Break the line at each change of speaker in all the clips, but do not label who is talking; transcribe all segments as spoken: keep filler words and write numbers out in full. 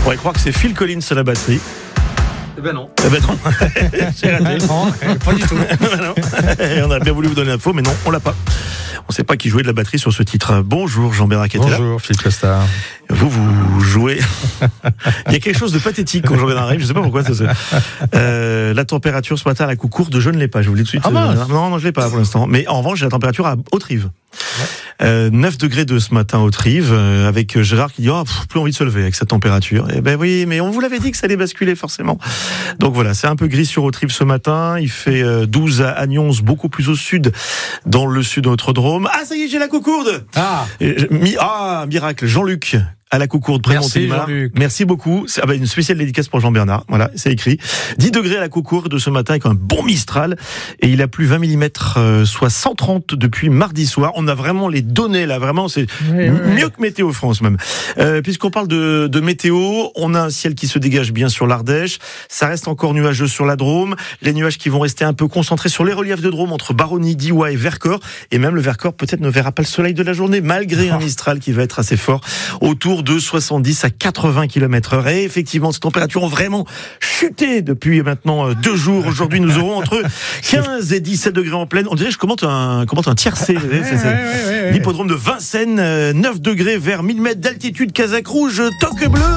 On pourrait croire que c'est Phil Collins à la batterie.
Eh ben non.
Eh ben non, c'est raté.
Non, pas du tout.
On a bien voulu vous donner l'info, mais non, on l'a pas. On ne sait pas qui jouait de la batterie sur ce titre. Bonjour Jean-Bernard Quetta.
Bonjour Philippe Costa.
Vous, vous jouez. Il y a quelque chose de pathétique quand Jean-Bernard arrive, je ne sais pas pourquoi. Ça se... euh, la température ce matin à la Coucourde, je ne l'ai pas, je vous le dis tout de suite.
Ah,
euh, non, non, je ne l'ai pas pour l'instant. Mais en revanche, j'ai la température à Haute-Rive. Ouais. Euh, neuf degrés de ce matin au Trive, euh, avec Gérard qui dit oh, pff, plus envie de se lever avec cette température. Eh ben oui, mais on vous l'avait dit que ça allait basculer forcément. Donc voilà, c'est un peu gris sur Haute-Rive ce matin. Il fait euh, douze à Agnons, beaucoup plus au sud, dans le sud de notre Drôme. Ah ça y est, j'ai la Coucourde. Ah, Et, mi- ah miracle, Jean-Luc. À la Coucourde, près de Montélimar. Merci beaucoup. C'est, ah bah, une spéciale dédicace pour Jean-Bernard. Voilà, c'est écrit. dix degrés à la Coucourde de ce matin avec un bon Mistral. Et il a plu vingt millimètres, euh, soit cent trente depuis mardi soir. On a vraiment les données là. Vraiment, c'est oui, m- oui. mieux que Météo France même. Euh, puisqu'on parle de, de météo, on a un ciel qui se dégage bien sur l'Ardèche. Ça reste encore nuageux sur la Drôme. Les nuages qui vont rester un peu concentrés sur les reliefs de Drôme entre Baronnie, Diouat et Vercors. Et même le Vercors peut-être ne verra pas le soleil de la journée malgré un Mistral qui va être assez fort autour de soixante-dix à quatre-vingts kilomètres heure. Et effectivement, ces températures ont vraiment chuté depuis maintenant deux jours. Aujourd'hui, nous aurons entre quinze et dix-sept degrés en pleine. On dirait que je commente un, commente un tiercé. Ouais, c'est, c'est, ouais, ouais, ouais, l'hippodrome de Vincennes, neuf degrés vers mille mètres d'altitude, Casaque rouge, toque bleu.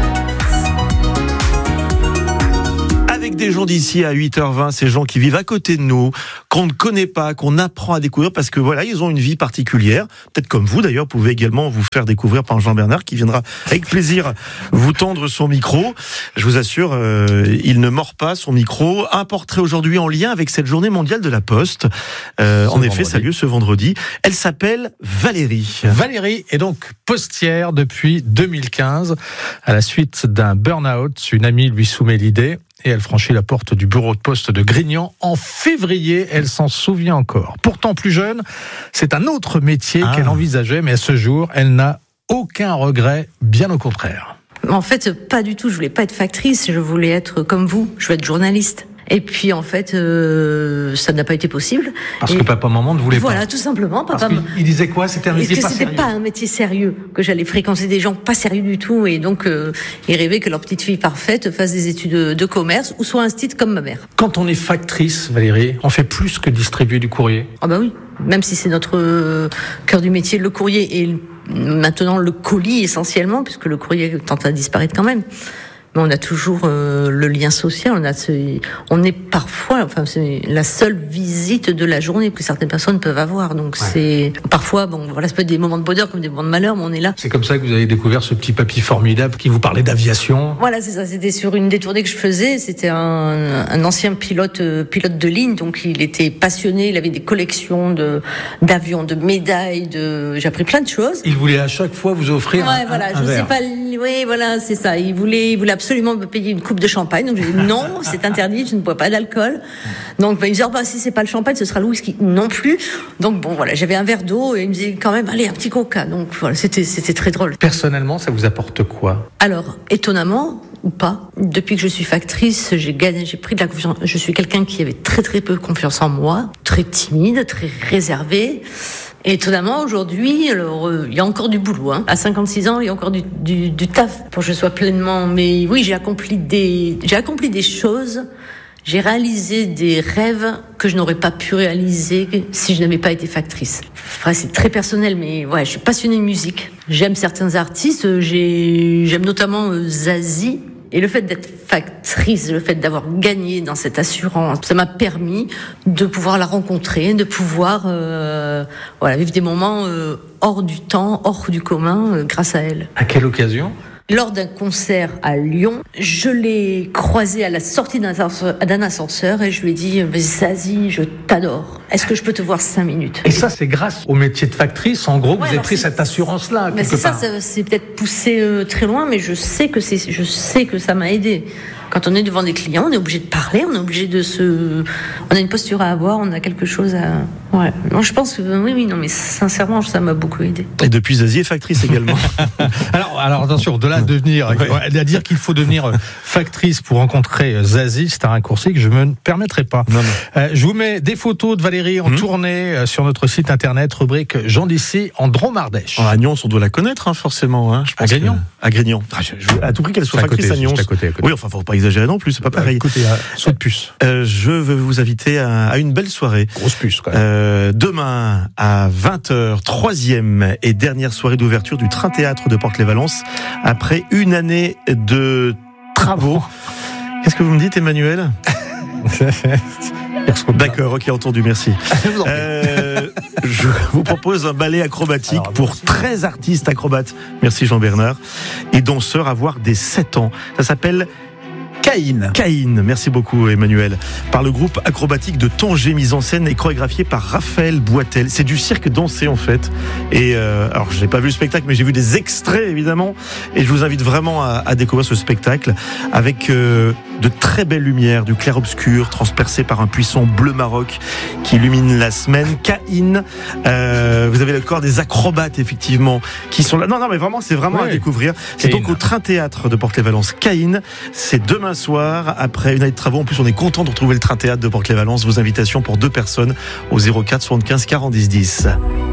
Avec des gens d'ici à huit heures vingt, ces gens qui vivent à côté de nous, qu'on ne connaît pas, qu'on apprend à découvrir parce que voilà, ils ont une vie particulière. Peut-être comme vous d'ailleurs, pouvez également vous faire découvrir par Jean-Bernard qui viendra avec plaisir vous tendre son micro. Je vous assure, euh, il ne mord pas son micro. Un portrait aujourd'hui en lien avec cette journée mondiale de la Poste. Euh, en effet, ça a lieu ce vendredi. Elle s'appelle Valérie.
Valérie est donc postière depuis deux mille quinze. À la suite d'un burn-out, une amie lui soumet l'idée. Et elle franchit la porte du bureau de poste de Grignan en février. Elle s'en souvient encore. Pourtant plus jeune, c'est un autre métier ah. qu'elle envisageait, mais à ce jour, elle n'a aucun regret, bien au contraire.
En fait, pas du tout. Je voulais pas être factrice. Je voulais être comme vous. Je voulais être journaliste. Et puis en fait, euh, ça n'a pas été possible.
Parce
et
que papa, maman ne voulait
voilà,
pas.
Voilà, tout simplement. Papa.
Parce qu'il disait quoi ? C'était un métier pas
sérieux. C'était pas un métier sérieux, que j'allais fréquenter des gens pas sérieux du tout, et donc euh, ils rêvaient que leur petite fille parfaite fasse des études de, de commerce ou soit instite comme ma mère.
Quand on est factrice, Valérie, on fait plus que distribuer du courrier.
Ah bah oui, même si c'est notre euh, cœur du métier, le courrier et maintenant le colis essentiellement, puisque le courrier tente à disparaître quand même. Mais on a toujours euh, le lien social. On a, ce, on est parfois, enfin, c'est la seule visite de la journée que certaines personnes peuvent avoir. Donc ouais. c'est parfois, bon, voilà, ça peut être des moments de bonheur comme des moments de malheur, mais on est là.
C'est comme ça que vous avez découvert ce petit papy formidable qui vous parlait d'aviation.
Voilà, c'est ça. C'était sur une des tournées que je faisais. C'était un, un ancien pilote, euh, pilote de ligne, donc il était passionné. Il avait des collections de d'avions, de médailles. De, j'ai appris plein de choses.
Il voulait à chaque fois vous offrir.
Ouais,
un,
voilà.
un,
je
un
sais
verre.
pas. Oui, voilà, c'est ça. Il voulait, il voulait absolument me payer une coupe de champagne. Donc j'ai dit non, c'est interdit, je ne bois pas d'alcool. Donc bah, il me disait oh, bah si c'est pas le champagne, ce sera le whisky. Non plus. Donc bon voilà, j'avais un verre d'eau et il me disait quand même allez un petit coca. Donc voilà, c'était c'était très drôle.
Personnellement, ça vous apporte quoi ?
Alors étonnamment ou pas, depuis que je suis factrice, j'ai gagné, j'ai pris de la confiance. Je suis quelqu'un qui avait très très peu confiance en moi, très timide, très réservé. Et étonnamment, aujourd'hui, alors, euh, il y a encore du boulot. Hein. À cinquante-six ans, il y a encore du, du, du taf pour que je sois pleinement... Mais oui, j'ai accompli des, j'ai accompli des choses, j'ai réalisé des rêves que je n'aurais pas pu réaliser si je n'avais pas été factrice. Enfin, c'est très personnel, mais ouais, je suis passionnée de musique. J'aime certains artistes, j'ai, j'aime notamment euh, Zazie. Et le fait d'être factrice, le fait d'avoir gagné dans cette assurance, ça m'a permis de pouvoir la rencontrer, de pouvoir euh, voilà, vivre des moments euh, hors du temps, hors du commun, euh, grâce à elle.
À quelle occasion ?
Lors d'un concert à Lyon, je l'ai croisée à la sortie d'un ascenseur, d'un ascenseur et je lui ai dit « Zazie, je t'adore. Est-ce que je peux te voir cinq minutes ?»
Et ça, c'est grâce au métier de factrice. En gros, ouais, vous avez pris cette assurance-là.
Mais c'est ça, ça, c'est peut-être poussé euh, très loin, mais je sais que c'est, je sais que ça m'a aidé. Quand on est devant des clients, on est obligé de parler, on est obligé de se... On a une posture à avoir, on a quelque chose à... Ouais. Non, je pense que... Oui, oui, non, mais sincèrement, ça m'a beaucoup aidé.
Et depuis, Zazie est factrice également.
alors, alors, attention, de là à devenir... Ouais. À dire qu'il faut devenir factrice pour rencontrer Zazie, c'est un raccourci que je ne me permettrai pas. Non, non. Euh, je vous mets des photos de Valérie Valérie en mmh. tournée sur notre site internet, rubrique Jean d'ici en Drôme-Ardèche.
À Nyons, on doit la connaître, hein, forcément. Hein, je pense
à Grignon
que... À Grignon. Ah, je, je, à tout prix qu'elle soit factrice à Nyons.
À côté, à côté.
Oui, enfin, faut pas exagérer non plus, c'est pas pareil.
Écoutez, euh, saut de puce.
Euh, je veux vous inviter à, à une belle soirée.
Grosse puce, quand même.
Euh, demain, à vingt heures, troisième et dernière soirée d'ouverture du Train Théâtre de Port-les-Valences, après une année de travaux. Qu'est-ce que vous me dites, Emmanuel? D'accord, ok, entendu, merci. Euh, je vous propose un ballet acrobatique Alors, pour treize artistes acrobates. Merci Jean-Bernard. Et danseurs à voir dès sept ans. Ça s'appelle Caïn. Caïn, merci beaucoup Emmanuel. Par le groupe acrobatique de Tanger, mise en scène et chorégraphié par Raphaël Boitel. C'est du cirque dansé en fait. Et euh, alors je n'ai pas vu le spectacle, mais j'ai vu des extraits évidemment. Et je vous invite vraiment à, à découvrir ce spectacle avec euh, de très belles lumières, du clair-obscur transpercé par un puissant bleu Maroc qui illumine la semaine. Caïn, euh, vous avez le corps des acrobates effectivement qui sont là. Non, non, mais vraiment, c'est vraiment oui. à découvrir. C'est Caïn. Donc au Train Théâtre de Port-les-Valences. Caïn, c'est demain soir, après une année de travaux. En plus, on est content de retrouver le Train Théâtre de Port-les-Valences. Vos invitations pour deux personnes au zéro quatre soixante-quinze quarante dix dix.